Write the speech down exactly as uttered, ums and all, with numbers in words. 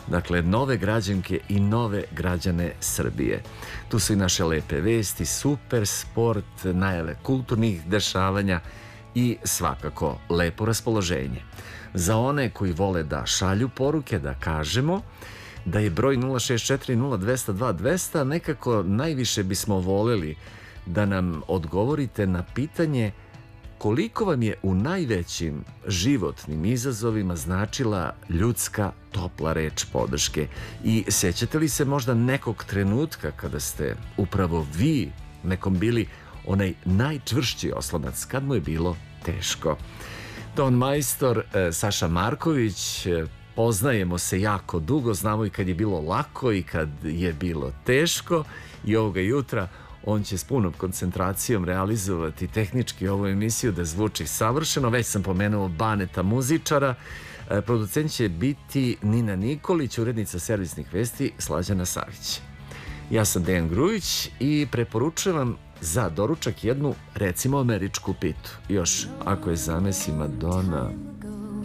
Dakle, nove građanke i nove građane Srbije. Tu su i naše lepe vesti, super sport, najave kulturnih dešavanja i svakako lepo raspoloženje. Za one koji vole da šalju poruke, da kažemo da je broj nula šest četiri nula dva zero dva dva zero zero, nekako najviše bismo voleli da nam odgovorite na pitanje koliko vam je u najvećim životnim izazovima značila ljudska topla reč podrške i sećate li se možda nekog trenutka kada ste upravo vi nekom bili onaj najčvršći oslonac kad mu je bilo teško. Ton majstor Saša Marković, poznajemo se jako dugo, znamo i kad je bilo lako i kad je bilo teško i ovoga jutra on će s punom koncentracijom realizovati tehnički ovu emisiju da zvuči savršeno. Već sam pomenuo Baneta muzičara. Producent će biti Nina Nikolić, urednica servisnih vesti Slađana Savić. Ja sam Dejan Grujić i preporučujem za doručak jednu, recimo, američku pitu. Još, ako je zamesi Madonna...